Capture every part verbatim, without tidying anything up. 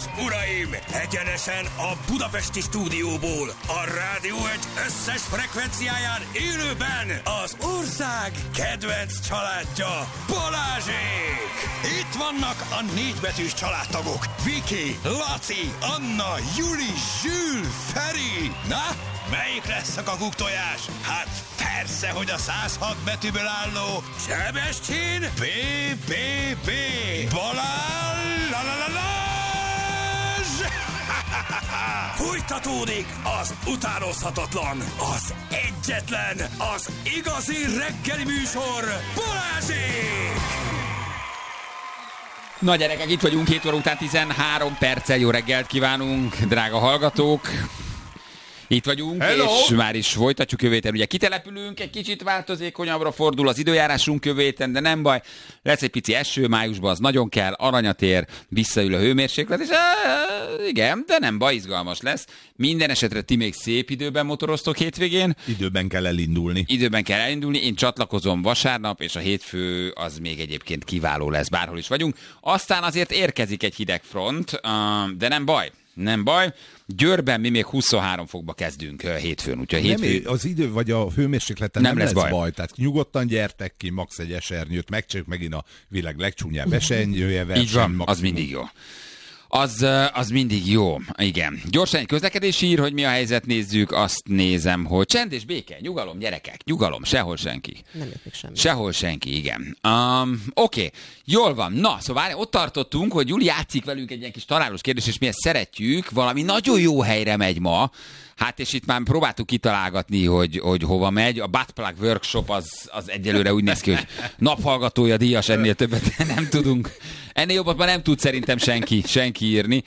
és uraim, egyenesen a budapesti stúdióból, a Rádió egy összes frekvenciáján élőben az ország kedvenc családja, Balázsék! Itt vannak a négybetűs családtagok, Viki, Laci, Anna, Juli, Zsül, Feri. Na, melyik lesz a kakuktojás? Hát persze, hogy a száz hat betűből álló Sebestyén bé bé bé Balázs! La, la, la, la. Fújtatódik az utánozhatatlan, az egyetlen, az igazi reggeli műsor, Balázsék! Na gyerekek, itt vagyunk, hét óra után tizenhárom perccel, jó reggelt kívánunk, drága hallgatók! Itt vagyunk, hello. És már is folytatjuk jövő héten. Ugye kitelepülünk, egy kicsit változékonyabbra fordul az időjárásunk jövő héten, de nem baj. Lesz egy pici eső, májusban az nagyon kell, aranyat ér, visszaül a hőmérséklet, és á, igen, de nem baj, izgalmas lesz. Minden esetre ti még szép időben motoroztok hétvégén. Időben kell elindulni. Időben kell elindulni, én csatlakozom vasárnap, és a hétfő az még egyébként kiváló lesz, bárhol is vagyunk. Aztán azért érkezik egy hideg front, de nem baj. Nem baj. Győrben mi még huszonhárom fokba kezdünk hétfőn. Úgyhogy hétfő... Nem, az idő vagy a hőmérsékleten nem, nem lesz, lesz baj. baj. Tehát nyugodtan gyertek ki, max egy esernyőt, megcsináljuk megint a világ legcsúnyább esernyője verseny. Így van, maximum. Az mindig jó. Az, az mindig jó, igen. Gyorsan egy közlekedési hír, hogy mi a helyzet, nézzük, azt nézem, hogy csend és béke, nyugalom, gyerekek, nyugalom, sehol senki. Nem jött még semmi. Sehol senki, igen. Um, Oké, okay. Jól van. Na, szóval ott tartottunk, hogy Júli játszik velünk egy ilyen kis találós kérdés, és mi ezt szeretjük, valami nagyon jó helyre megy ma. Hát és itt már próbáltuk kitalálgatni, hogy, hogy hova megy. A Buttplug Workshop az, az egyelőre úgy néz ki, hogy naphallgatója díjas, ennél többet nem tudunk. Ennél jobbat már nem tud szerintem senki, senki írni.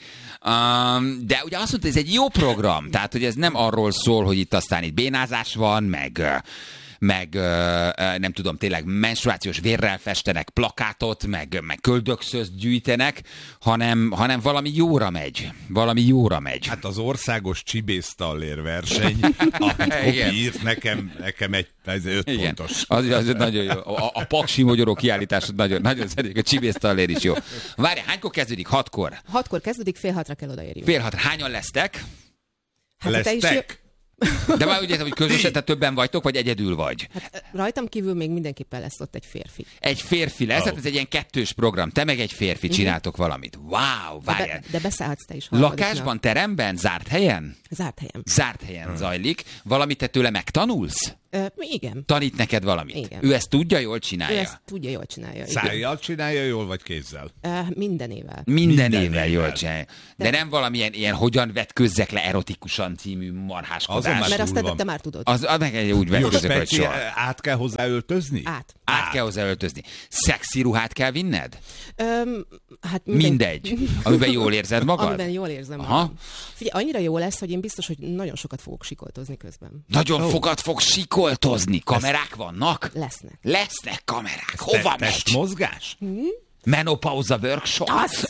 Um, de ugye azt mondta, ez egy jó program, tehát hogy ez nem arról szól, hogy itt aztán itt bénázás van, meg... meg nem tudom, tényleg menstruációs vérrel festenek plakátot, meg, meg köldökszözt gyűjtenek, hanem, hanem valami jóra megy. Valami jóra megy. Hát az országos csibésztallér verseny, amit Hopi írt nekem, nekem egy ez öt igen. Pontos. Az, az nagyon jó. A, a paksi mogyoró kiállítás nagyon, nagyon szeretik, a csibésztallér is jó. Várj, hánykor kezdődik? Hatkor? Hatkor kezdődik, fél hatra kell odaérjünk. Fél hatra. Hányan lesztek? Hát lesztek? Te is De már úgy értem, hogy közösen, tehát többen vagytok, vagy egyedül vagy? Hát rajtam kívül még mindenképpen lesz ott egy férfi. Egy férfi lesz, oh. Tehát ez egy ilyen kettős program. Te meg egy férfi uh-huh. csináltok valamit. Wow, várjál. De, be, de beszállhatsz te is. Lakásban, teremben, zárt helyen? Zárt helyen. Zárt helyen hmm. zajlik. Valamit te tőle megtanulsz? Ö, igen. Tanít neked valamit? Igen. Ő ezt tudja, jól csinálja? Ő ezt tudja, jól csinálja. Szájjal csinálja jól, vagy kézzel? Ö, mindenével. Minden, Minden évvel jól csinálja. De, de nem valamilyen ilyen hogyan vetkőzzek le erotikusan című marháskodás. Mert azt te, te már tudod. Az, az meg egy úgy vetkőzök, hogy soha. Át kell hozzá öltözni? Át. Át, Át kell hozzá öltözni. Szexi ruhát kell vinned? Öm, hát minden... Mindegy. Amiben jól érzed magad? Amiben jól érzem Aha. magam. Figyelj, annyira jó lesz, hogy én biztos, hogy nagyon sokat fogok sikoltozni közben. Nagyon oh. fogat fog sikoltozni. Kamerák vannak? Lesznek. Lesznek kamerák. Hova te, megy? Mozgás? Hmm? Menopauza workshop? Az!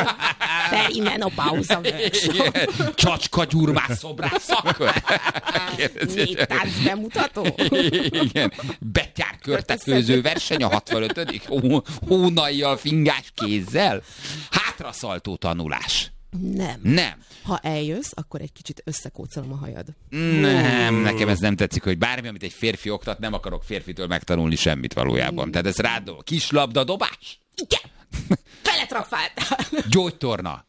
Perimenopauza workshop. Csacska gyurmás szobrász szakkör? Négy tánc bemutató? Igen. Betyár körtekőző verseny a hatvanötödik hónajjal, fingás kézzel? Hátraszaltó tanulás? Nem. Nem. Ha eljössz, akkor egy kicsit összekócolom a hajad. Nem, nekem ez nem tetszik, hogy bármi, amit egy férfi oktat, nem akarok férfitől megtanulni semmit valójában. Tehát ez rád dolog. Kislabda dobás? Igen. Beletrafáltál. Gyógytorna.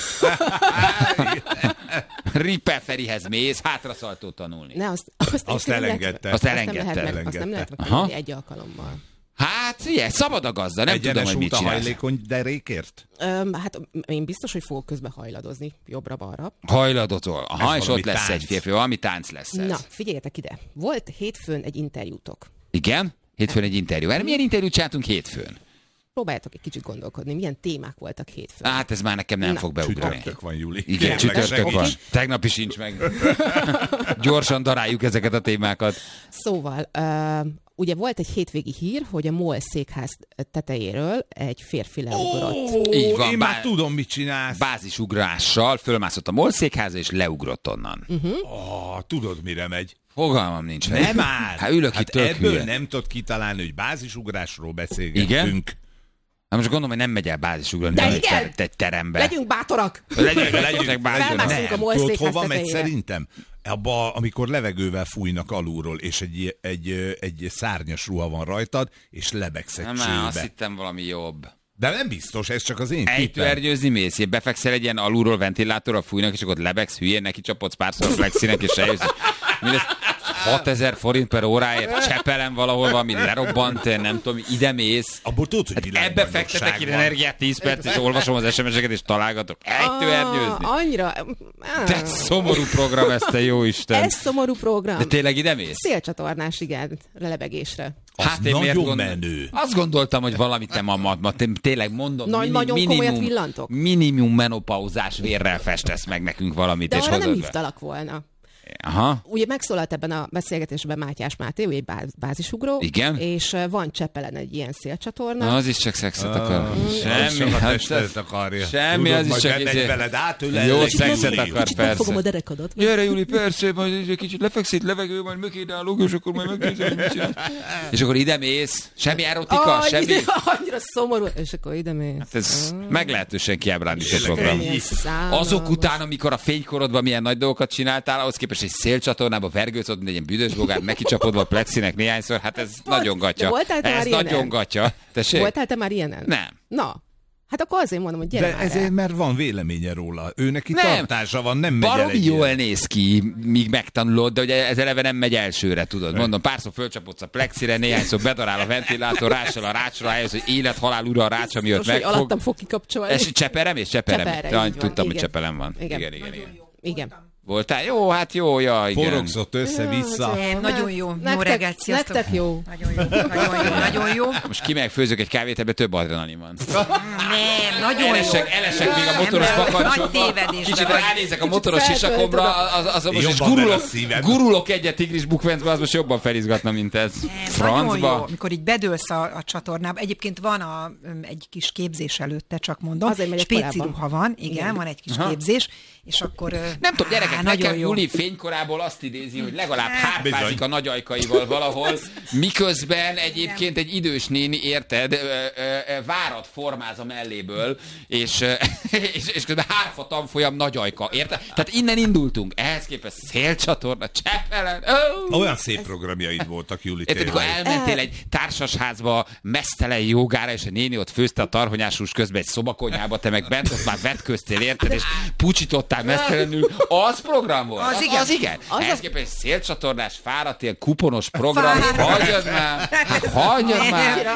Ripper Ferihez mész, hátraszaltó tanulni. Ne, azt, azt, azt elengedte. Azt elengedte. Azt nem lehet, meg, azt nem lehet megtanulni egy alkalommal. Hát, ilyen, szabad a gazda, nem Egyenes tudom, hogy mit csinálsz. hajlékony derékért? Öm, hát én biztos, hogy fogok közben hajladozni, jobbra-balra. Hajladozol. Aha, ez és ott lesz tánc. egy férfi, valami tánc lesz ez. Na, figyeljetek ide. Volt hétfőn egy interjútok. Igen? Hétfőn egy interjú. Erre milyen interjút csináltunk hétfőn? Próbáljátok egy kicsit gondolkodni, milyen témák voltak hétfőn. Hát ez már nekem nem Na. fog beugrani. Csütörtök van, Júli. Igen, csütörtök van. Tegnap is sincs meg. Gyorsan daráljuk ezeket a témákat. Szóval, uh, ugye volt egy hétvégi hír, hogy a MOL székház tetejéről egy férfi leugrott. Ó, Így van, én bá- már tudom, mit csinálsz. Bázisugrással fölmászott a MOL székháza, és leugrott onnan. Uh-huh. Oh, tudod, mire megy? Fogalmam nincs. Nem már. Hát ülök hát itt tök ebből hülye. nem tudod kitalálni, hogy bázisugrásról beszélgetünk. Igen? Na most gondolom, hogy nem megy el bázisugrani egy te, terembe. Legyünk bátorak! Legyünk, legyünk bátorak. Felmászunk a MOL Tudod, székház hova megy tetejére. szerintem? Abba, amikor levegővel fújnak alulról, és egy, egy, egy szárnyas ruha van rajtad, és lebegsz egy Nem, csőbe. azt hittem valami jobb. De nem biztos, ez csak az én tippem. Ejtőernyőzni mész, így befekszel egy ilyen alulról ventilátorral fújnak, és akkor lebegsz hülyén, neki csapodsz párszor a flexinek, és eljössz. Mindez hatezer forint per óráért Csepelen valahol valami lerobbant, nem tudom, ide mész. Abból tudod, hogy Hát ebbe fektetek én energiát tíz perc, és olvasom az es em es-eket, és találgatok. Ejtőernyőzni. Ah, annyira... De szomorú program ez, te jó Isten. Ez szomorú program. De tényleg ide mész? Szélcsatornás, igen, lebegésre. Az Hát én miért nagyon gondol... menő. Azt gondoltam, hogy valamit nem a ma, ma tényleg mondom, Nagy- nagyon komolyat villantok? minimum menopauzás vérrel festesz meg nekünk valamit. De és arra nem hozod be. hívtalak volna. Aha. Ugye megszólalt ebben a beszélgetésben Mátyás Máté, ő egy báz, bázisugró. Igen. És uh, van Csepelen egy ilyen szélcsatorna. Na, az is csak szexet akar. Semmi, hát a ez- testet akarja. Semmi, Tudod, az is majd csak bemegy izé- veled át, ő Jó lesz szexet Júli. akar, Kicsit megfogom persze. a derekadat. Gyere, Júli, persze, majd egy kicsit lefekszít levegő, majd mögéd állok, és akkor majd megnézem, hogy mit csinál. És akkor ide mész, semmi erotika, Aj, semmi. Annyira szomorú. És akkor ide mész. Hát ez meglehetősen kiábrándító Tényleg, program. Milyen szállalmas. Azok után, amikor a fénykorodban milyen nagy dolgokat csináltál, ahhoz képest egy szélcsatornába vergődsz ott, mint egy ilyen büdös bogár, nekicsapodva a plexinek néhányszor, hát ez nagyon gatya. De voltál te Ez már nagyon ilyenen? gatya. Tessék? Voltál te már ilyenen? Nem. Na, hát akkor azért mondom, hogy gyere De már ezért, el. mert van véleménye róla. Ő neki Nem. tartása van, nem megy el Baromi egy jól ilyen. néz ki, míg megtanulod, de ugye ez eleve nem megy elsőre, tudod. Mondom, párszor fölcsapodsz a plexire, néhányszor bedarál a ventilátor, rással a rácsra, eljössz, hogy élet-halál ura a rács, ami ott Most, hogy megfog. alattam fog kikapcsolni. Ez Cseperem és Cseperem. Cseperre, Ja, így van, tudtam, hogy igen. Csepelen van. Igen. Igen, igen, igen. Igen. Voltál? Jó, hát jó, ja, igen. Forogzott össze-vissza. Nem, nagyon jó. Jó Nektek- reggelt, sziasztok. Nektek jó. Nagyon jó, nagyon jó, nagyon jó. Most kimegyek, főzök egy kávét, ebbe több adrenalin van. Nem, nagyon jó. Elesek, elesek még a motoros Nem, bakancsomba. nagy tévedésbe Kicsit vagy. ránézek a motoros Kicsit sisakomra, az, az, az most is Jobban vele gurulok, a szívem. gurulok egyet tigris bukvencbe, az most jobban felizgatna, mint ez. Nem, nagyon jó, Francba. amikor így bedőlsz a, a csatornába. Egyébként van a, öm, egy kis képzés előtte, csak mondom. Azért megyek Spéci korábban. ruha van, igen, Igen. van egy kis Aha. képzés, és akkor... ö, Nem tudom, gyerekek, á, nekem nagyon jó. Júli fénykorából azt idézi, hogy legalább hárpázik Bizony. a nagy ajkaival valahol, miközben egyébként egy idős néni, érted, ö, ö, ö, várat formáz a melléből, és, ö, és, és közben hárfa tanfolyam nagy ajka, érted? Tehát innen indultunk. Ehhez képest szélcsatorna, Csepelen. Oh! Olyan szép programjaid voltak, Júli, Érted, akkor tényleg. elmentél egy társasházba, mesztelen jogára, és a néni ott főzte a tarhonyásús közben egy szobakonyhába, te meg bent ott már vetköztél, érted, és pucsítottál mesztelenül. Az program volt. Az igen. Az igen. Az Ehhez a- képest egy szélcsatornás, fáradt, ilyen kuponos program. Fáradt. Hagyjad már! Hát hagyjad már!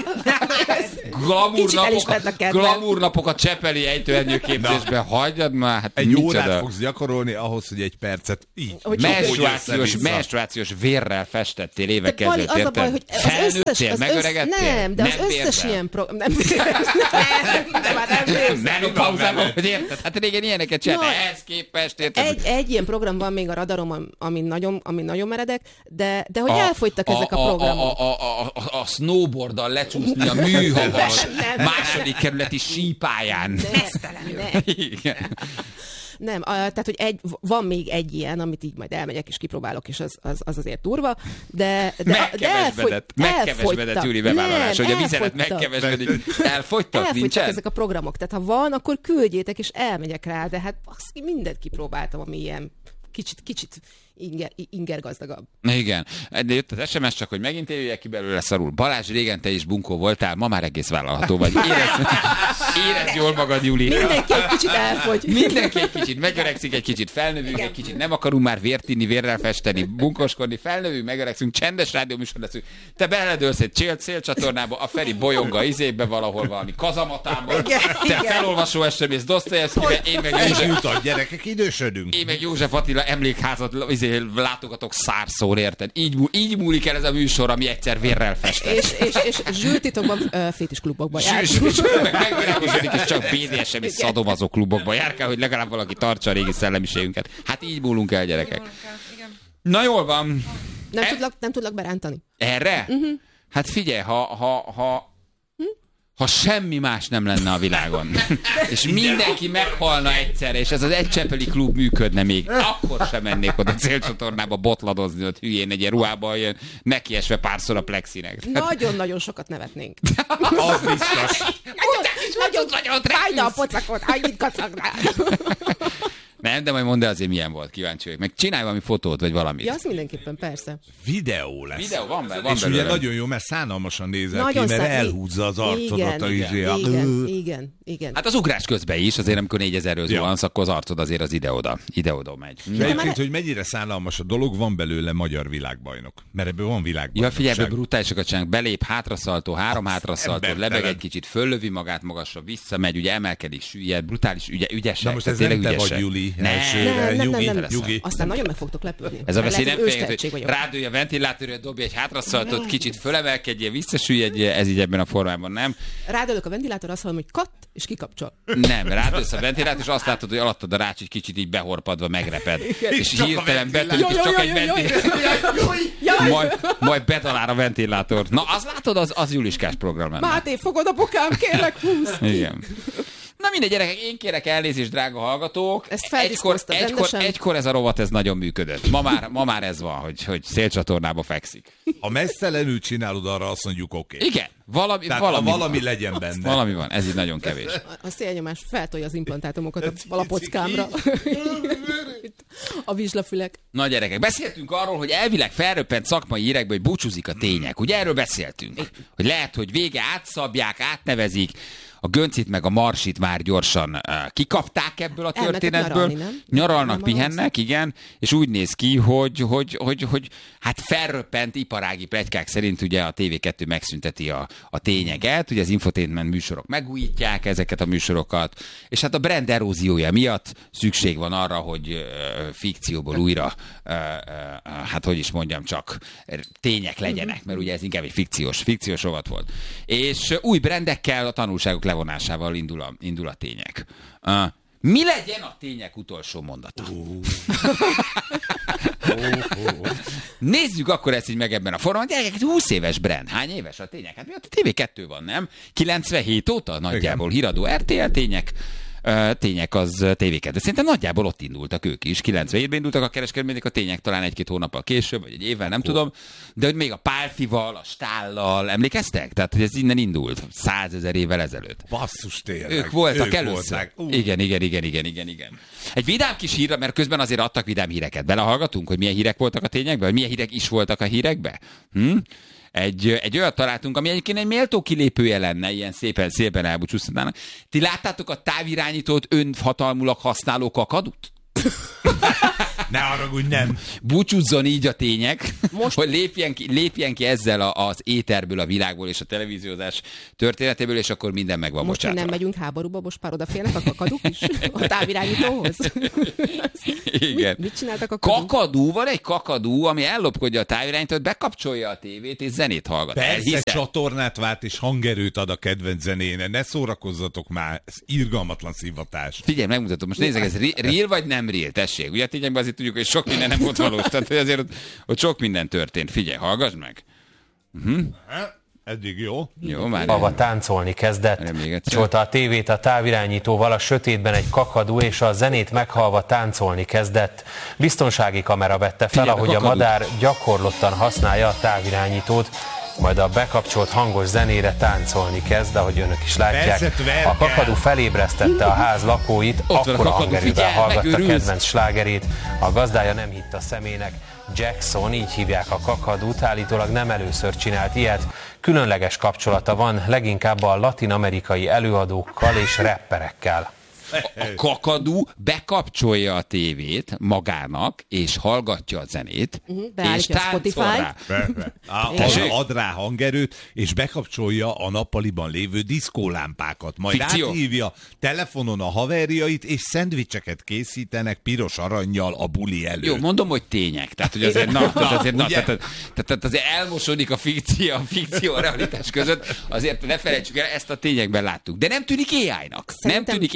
Glamour Kicsit elismert a napok, kedved. glamour napok a Csepeli ejtőernyőképzésben. Hagyjad már! Hát Egy órát micsoda. fogsz gyakorolni ahhoz, hogy egy percet így. Hogy Menstruációs, össze-vissza. menstruációs vérrel festettél évek De Pali, ezelőtt, az a baj, érted? hogy az összes, Felnőttél, az össz, megöregedtél? nem, de az összes vérrel. ilyen program, nem vérrel, nem, de már nem vérrel. Menopauzában, hogy érted? Hát régen ilyeneket csinált, No, ehhez képest, érted? Egy, egy ilyen program van még a radarom, am- ami nagyon, ami nagyon meredek, de, de hogy elfogytak ezek a programok. A, a, a, a, a snowboarddal lecsúszni a műhavas Nem. második kerületi sípályán. Mesztelenül. Igen. Nem, a, tehát, hogy egy, van még egy ilyen, amit így majd elmegyek és kipróbálok, és az, az, az azért durva, de, de, de Megkevesbedett, megkevesbedett Júli bevállalás, hogy a vizelet megkevesbedik. Elfogytak, Elfogytak nincsen? ezek a programok. Tehát ha van, akkor küldjétek, és elmegyek rá, de hát baszki, mindent kipróbáltam, ami ilyen kicsit, kicsit inger, inger gazdagabb. Igen. De jött az es em es, csak hogy megint éljek ki belőle szarul. Balázs, régen te is bunkó voltál, ma már egész vállalható vagy. Érezd, érezd jól magad, Júli. Mindenki egy kicsit elfogy. Mindenki egy kicsit megöregszik, egy kicsit felnövünk, egy kicsit nem akarunk már vért inni, vérrel festeni, bunkoskodni, felnövünk, megöregszünk, csendes rádióműsor leszünk. Te beledőlsz egy cél, célcsatornába, a Feri bolyonga izébe valahol valami kazamatába. Te Igen. felolvasó es em es Dostoyevszkibe, én meg És József, jutott, gyerekek, idősödünk. én meg József Attila emlékházat izé, látogatok szárszor, érted? Így, mú- így múlik el ez a műsor, ami egyszer vérrel festett. És, és, és zsűltitokban ö, fétisklubokban jár. És, és meg megöregedik, és csak bé dé es em és szadomazó klubokba járkál, hogy legalább valaki tartsa a régi szellemiségünket. Hát így múlunk el, gyerekek. Na jól van. Nem, E- tudlak, nem tudlak berántani. Erre? Uh-huh. Hát figyelj, ha, ha, ha, ha semmi más nem lenne a világon, és mindenki meghalna egyszerre, és ez az egycsepeli klub működne még, akkor sem mennék oda célcsatornába botladozni, ott hülyén egy ilyen ruhában jön, nekiesve párszor a plexinek. Nagyon-nagyon sokat nevetnénk. Az biztos. Nagyon, nagyon fájna a pocakot, annyit kacagnál. Nem, de majd mondd el azért milyen volt, kíváncsi vagyok. Meg csinálj valami fotót, vagy valamit. Ja, az mindenképpen, persze. Videó lesz. Videó, van be, van és belőle. ugye nagyon jó, mert szánalmasan nézel Nagyon ki, mert szá- elhúzza az arcodat. Igen, izé, a- igen, igen, igen. Hát az ugrás közben is, azért amikor négyezerről zuhansz, akkor az arcod azért az ide-oda, ide-oda megy. És egyébként, hogy mennyire szánalmas a dolog, van belőle magyar világbajnok. Mert ebből van Ja, világbajnokság. figyelj, ebből brutálisokat csinálnak, belép, hátraszaltó, három hátraszaltó, embertelen. lebeg egy kicsit, föllövi magát magasra, visszamegy, ugye emelkedik, süllyed, brutális, ügye, ügyesek. Na most ez tehát nem te tényleg vagy, ügyesek. Juli, Nem. elsőre. Nem, nem, nyugi, nem, nem. nyugi. Aztán nagyon meg fogtok lepődni. Ez a veszély nem Lehet, hogy fél, őstehetség hogy vagyok. rádőj a ventilátorra, dobja egy hátraszaltót, kicsit fölemelkedjél, visszasüllyedjél, ez így ebben a formában nem. Rádölök a ventilátor, azt mondom, hogy kat, és kikapcsol. Nem, rádősz a ventilátor, és azt látod, hogy alattad a rács egy kicsit így behorpadva megreped. És Csak a hirtelen ventilátor. betűnik, és csak Jaj, egy jaj, jaj, ventilátor. Jaj! Majd, majd bedalál a ventilátor. Na, az látod, az, az Juliskás program lenne. Máté, fogod a bokám, kérlek, húsz. Igen. Na mindegy, gyerekek, én kérek elnézést, drága hallgatók. Ezt egykor, feldiszkoztad egykor, rendesen. egykor ez a rovat, ez nagyon működött. Ma már, ma már ez van, hogy, hogy szélcsatornába fekszik. Ha messzelenül csinálod, arra azt mondjuk oké. Okay. Igen, valami, Tehát valami, valami, valami van. legyen benne. Valami van, ez így nagyon kevés. A szélnyomás feltolja az implantátumokat a valapockámra. A vizslafülek. Na gyerekek, beszéltünk arról, hogy elvileg felröppent szakmai hírekből, hogy búcsúzik a tények. Ugye erről beszéltünk? Hogy lehet, hogy vége átszabják, átnevezik, a Göncit meg a Marsit már gyorsan uh, kikapták ebből a Elmentek történetből. nyaralni, nem? Nyaralnak, Nem pihennek, igen, és úgy néz ki, hogy, hogy, hogy, hogy hát felröppent iparági pletykák szerint ugye a té vé kettő megszünteti a, a tényeket, ugye az infotainment műsorok megújítják ezeket a műsorokat, és hát a brand eróziója miatt szükség van arra, hogy uh, fikcióból újra, uh, uh, hát hogy is mondjam, csak tények legyenek, mert ugye ez inkább egy fikciós, fikciós rovat volt. És uh, új brandekkel, a tanulságok levonásával indul a, indul a tények. Uh, mi legyen a tények utolsó mondata? Oh. Nézzük akkor ezt így meg ebben a formában. Gyerekek, húsz éves brand. Hány éves a tények? Hát mi ott a té vé kettő van, nem? kilencvenhét óta nagyjából híradó er té el tények. Uh, tények az té vé kettő. Szerintem nagyjából ott indultak ők is. kilencvenhétben indultak a kereskedelmének a tények, talán egy-két hónappal később, vagy egy évvel, nem oh. tudom. De hogy még a Pálfival, a Stállal, emlékeztek? Tehát, hogy ez innen indult százezer évvel ezelőtt. Basszus tényleg. Ők voltak ők először. Uh. Igen, igen, igen, igen, igen, igen. Egy vidám kis hír, mert közben azért adtak vidám híreket. Belehallgatunk, hogy milyen hírek voltak a tényekben, vagy milyen hírek is voltak a hírekben? Hm? Egy, egy olyat találtunk, ami egyébként egy méltó kilépője lenne, ilyen szépen, szépen elbúcsúztatnának. Ti láttátok a távirányítót önhatalmulag használó kakadut? Ne haragudj, nem. Búcsúzzon így a tények, most... hogy lépjen ki, lépjen ki ezzel a, az éterből, a világból és a televíziózás történetéből, és akkor minden meg van Most, hogy bocsátva. nem megyünk háborúba, most már odafélnek a kakaduk is a távirányítóhoz. Igen. Mit, mit csináltak a kakaduk? Kakadú, van egy kakadú, ami ellopkodja a távirányítót, bekapcsolja a tévét és zenét hallgat. Persze, Elhiszed? csatornát vált és hangerőt ad a kedvenc zenéne. Ne szórakozzatok már, ez irgalmatlan szivatás. Figyelj, megmutatom, most nézzek, ez real vagy nem real? Tessék, ugye tényleg azért tudjuk, hogy sok minden nem volt valós, tehát hogy azért ott, ott sok minden történt. Figyelj, hallgass meg. Uh-huh. Eddig jó. Jó, már Hava táncolni kezdett. Csolta a tévét a távirányítóval, a sötétben egy kakadú, és a zenét meghalva táncolni kezdett. Biztonsági kamera vette fel, Figyelj, ahogy a kakadú. madár gyakorlottan használja a távirányítót, majd a bekapcsolt hangos zenére táncolni kezd, ahogy önök is látják. Persze, tverkel. A kakadú felébresztette a ház lakóit, Ott van a akkor a kakadú, hangerővel figyelj, hallgatta megőrülsz. kedvenc slágerét. A gazdája nem hitt a szemének. Jackson, így hívják a kakadút, állítólag nem először csinált ilyet. Különleges kapcsolata van leginkább a latin-amerikai előadókkal és rapperekkel. a kakadú bekapcsolja a tévét magának, és hallgatja a zenét, Uh-huh, és beállítja a táncol Spotify-t. rá. Be, be. Á, Tessék? ad rá hangerőt, és bekapcsolja a nappaliban lévő diszkólámpákat. Majd Fikció. áthívja telefonon a haverjait, és szendvicseket készítenek piros arannyal a buli előtt. Jó, mondom, hogy tények. Tehát, hogy azért, na, tehát azért, na, Ugye? tehát, tehát, tehát azért elmosódik a fikció, a fikció a realitás között. Azért ne felejtsük el, ezt a tényekben láttuk. De nem tűnik á í-nak. Nem Szerintem- tűnik á í-nak.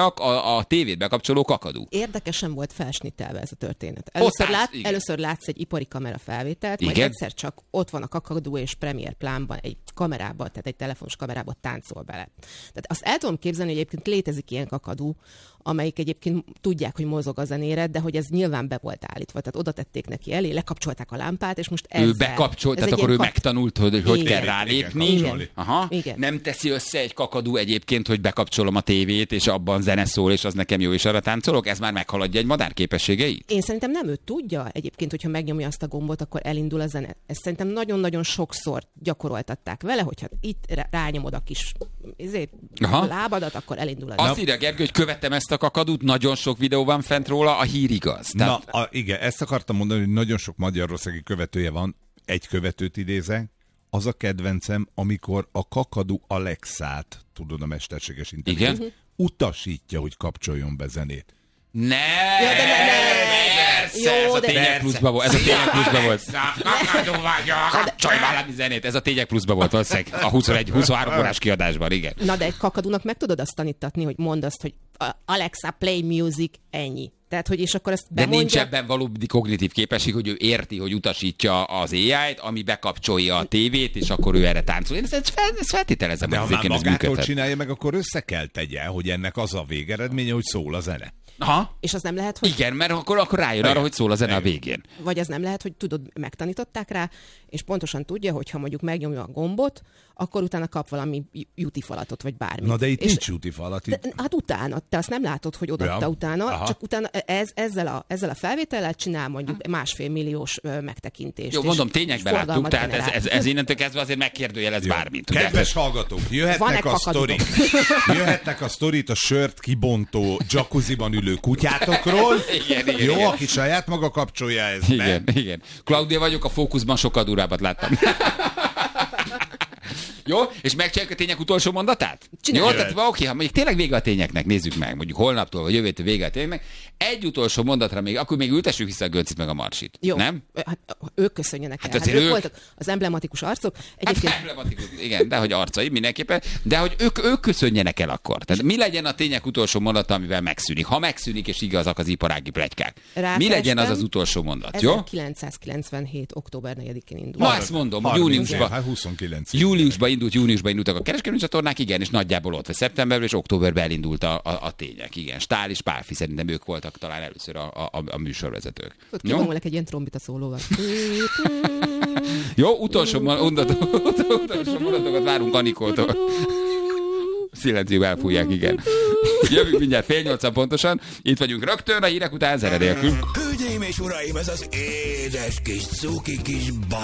csak a, a tévét bekapcsoló kakadú. Érdekesen volt felsnittelve ez a történet. Először, lát, először látsz egy ipari kamera felvételt, igen. Majd egyszer csak ott van a kakadú és Premiere Plánban egy kamerában, tehát egy telefonos kamerában táncol bele. Tehát azt el tudom képzelni, hogy egyébként létezik ilyen kakadú, amelyik egyébként tudják, hogy mozog a zenére, de hogy ez nyilván be volt állítva. Tehát oda tették neki elé, lekapcsolták a lámpát, és most ezzel... Ő bekapcsolt, tehát akkor ő kap... megtanult, hogy hogy kell rálépni. Igen. Aha. Igen. Nem teszi össze egy kakadú egyébként, hogy bekapcsolom a tévét, és abban zene szól, és az nekem jó, és arra táncolok? Ez már meghaladja egy madár képességeit? Én szerintem nem ő tudja egyébként, hogyha megnyomja azt a gombot, akkor elindul a zene. Ezt szerintem nagyon-nagyon sokszor gyakoroltatták vele, hogyha itt rányomod a kis ezért, lábadat, akkor elindul a zene. Azt írja Gergő, hogy követtem ezt a kakadút, nagyon sok videó van fent róla, a hír igaz. Tehát... Na, a, igen, ezt akartam mondani, hogy nagyon sok magyarországi követője van, egy követőt idézek, az a kedvencem, amikor a kakadú Alexát, tudod, a mesterséges intelligencia, utasítja, hogy kapcsoljon be zenét. Ne! Ja, de ne, ne, persze, jó, ez a Tények Pluszba volt. Ez a Tények Pluszba volt. Kakadú vagy, kapcsolj valami zenét. Ez a Tények Pluszba volt valószínűleg a huszonegy huszonhárom órás kiadásban, igen. Na, de egy kakadúnak meg tudod azt tanítatni, hogy mondd azt, hogy Alexa, play music, ennyi. Tehát, hogy és akkor ezt bemondja... De nincs ebben valódi kognitív képesség, hogy ő érti, hogy utasítja az á í-t, ami bekapcsolja a tévét, és akkor ő erre táncol. Én ezt, ezt, fel, ezt feltételezem, de hogy ha már magától csinálja meg, akkor össze kell tegye, hogy ennek az a végeredménye, hogy szól a zene. Aha. És az nem lehet, hogy... Igen, mert akkor, akkor rájön arra, hogy szól a zene a végén. Vagy az nem lehet, hogy tudod, megtanították rá, és pontosan tudja, hogy ha mondjuk megnyomja a gombot, akkor utána kap valami jutifalatot, vagy bármit. Na de itt és nincs jutifalat. Itt... De, hát utána, te azt nem látod, hogy odaadta ja. utána, aha. Csak utána ez, ezzel, a, ezzel a felvétellel csinál mondjuk másfél milliós ö, megtekintést. Jó, mondom, tényekben láttuk, tehát ez, ez, ez innentől kezdve azért megkérdőjelez bármit. Kedves hallgatók, jöhetnek a sztorik. Jöhetnek a sztorit a sört kibontó jacuzziban ülő kutyátokról. Igen, igen, jó, igen. Aki saját maga kapcsolja ezt igen, be. Igen. Klaudia vagyok, a Fókuszban sokkal durábbat láttam. Jó? És megcsináljuk a Tények utolsó mondatát? Csináljuk. Jó, tehát oké, ha mondjuk tényleg vége a tényeknek, nézzük meg, mondjuk holnaptól vagy jövőtől vége a tényeknek, egy utolsó mondatra még, akkor még ültessük vissza a Göncit meg a Marsit. Jó. Nem? Hát ők köszönjenek hát el. Hát ők, ők voltak az emblematikus arcok. Egyébként... Hát emblematikus, igen, de hogy arcai mindenképpen, de hogy ők, ők köszönjenek el akkor. Tehát mi legyen a Tények utolsó mondata, amivel megszűnik? Ha megszűnik, és igazak az iparági pletykák. Mi legyen az az utolsó mondat, jó? ezerkilencszázkilencvenhét. október negyedikén indult. Ma ezt mondom, júniusban. huszonkilenc. Júliusban indult, júniusban indultak a kereskedelmi csatornák, igen, és nagyjából ott vagy szeptemberben és októberben elindult a, a, a Tények, igen. Stál és Pálfi, szerintem ők voltak talán először a, a, a műsorvezetők. Kivonulok egy ilyen trombita szólóval. Jó, utolsó mondatokat várunk Anikoltól. Szilenzió elfújják, igen. Jövünk mindjárt fél nyolcan pontosan. Itt vagyunk rögtön, a hírek után zene nélkül. Hölgyeim és uraim, ez az édes kis cuki kis bal.